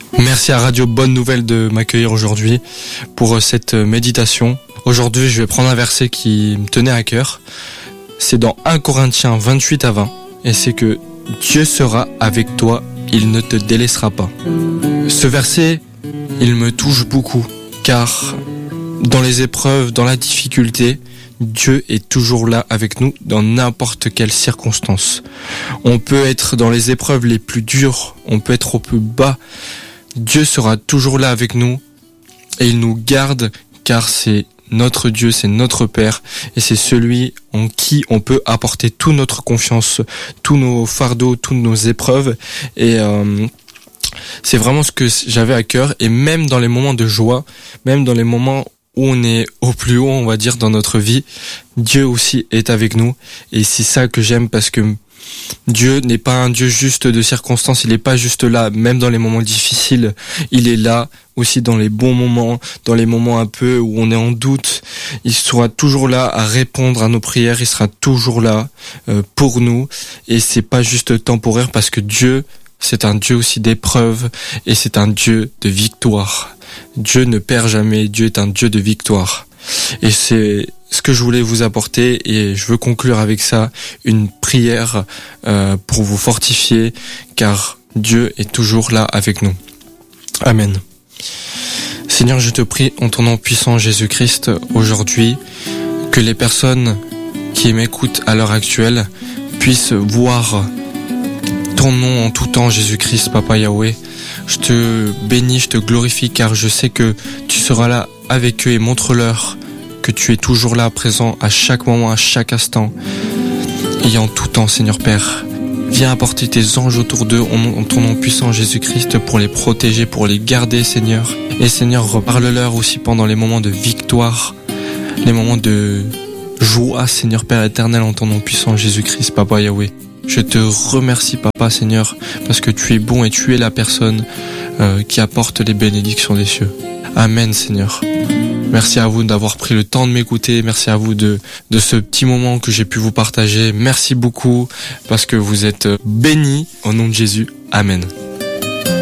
Merci à Radio Bonne Nouvelle de m'accueillir aujourd'hui pour cette méditation. Aujourd'hui, je vais prendre un verset qui me tenait à cœur. C'est dans 1 Corinthiens 28 à 20. Et c'est que Dieu sera avec toi, il ne te délaissera pas. Ce verset, il me touche beaucoup, car dans les épreuves, dans la difficulté, Dieu est toujours là avec nous dans n'importe quelle circonstance. On peut être dans les épreuves les plus dures, on peut être au plus bas. Dieu sera toujours là avec nous et il nous garde car c'est notre Dieu, c'est notre Père et c'est celui en qui on peut apporter toute notre confiance, tous nos fardeaux, toutes nos épreuves et c'est vraiment ce que j'avais à cœur et même dans les moments de joie, même dans les moments où on est au plus haut, on va dire, dans notre vie, Dieu aussi est avec nous. Et c'est ça que j'aime parce que Dieu n'est pas un Dieu juste de circonstances, il n'est pas juste là, même dans les moments difficiles, il est là aussi dans les bons moments, dans les moments un peu où on est en doute, il sera toujours là à répondre à nos prières, il sera toujours là pour nous et c'est pas juste temporaire parce que Dieu, c'est un Dieu aussi d'épreuve et c'est un Dieu de victoire. Dieu ne perd jamais, Dieu est un Dieu de victoire. Et c'est ce que je voulais vous apporter et je veux conclure avec ça une prière pour vous fortifier car Dieu est toujours là avec nous. Amen. Seigneur, je te prie en ton nom puissant Jésus-Christ aujourd'hui que les personnes qui m'écoutent à l'heure actuelle puissent voir ton nom en tout temps Jésus-Christ, Papa Yahweh. Je te bénis, je te glorifie car je sais que tu seras là avec eux et montre-leur que tu es toujours là présent à chaque moment, à chaque instant et en tout temps, Seigneur Père. Viens apporter tes anges autour d'eux en ton nom puissant Jésus-Christ pour les protéger, pour les garder, Seigneur. Et Seigneur, reparle-leur aussi pendant les moments de victoire, les moments de joie, Seigneur Père éternel, en ton nom puissant Jésus-Christ, Papa Yahweh. Je te remercie, Papa, Seigneur, parce que tu es bon et tu es la personne qui apporte les bénédictions des cieux. Amen, Seigneur. Merci à vous d'avoir pris le temps de m'écouter. Merci à vous de ce petit moment que j'ai pu vous partager. Merci beaucoup parce que vous êtes bénis au nom de Jésus. Amen.